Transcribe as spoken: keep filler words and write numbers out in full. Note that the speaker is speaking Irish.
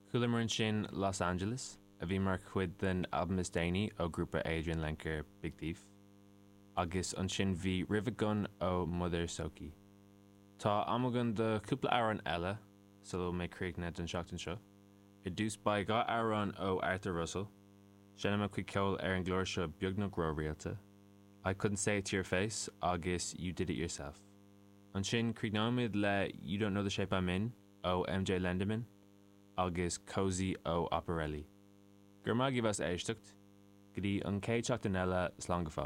Chuaile mar an sin Los Angeles, a bhí mar chuid den album is déine ó grúpa Adrian Lenker Big Thief, agus an sin bhí River Gun ó Mother Soki. Tá amagan de cúpla áran eile, solo mé críochna den seachtain seo, i dús ba gá áran ó Arthur Russell, sinna chuig ceol ar an glóir seo beag na gró rialta. I couldn't say it to your face, agus you did it yourself. An sin crígnámid le You Don't Know the Shape I'm In ó M J Lenderman, agus Cozy ó Operelli. Gur má gibh as éisteacht, go dtí an cé teachtain eile slán go fóill.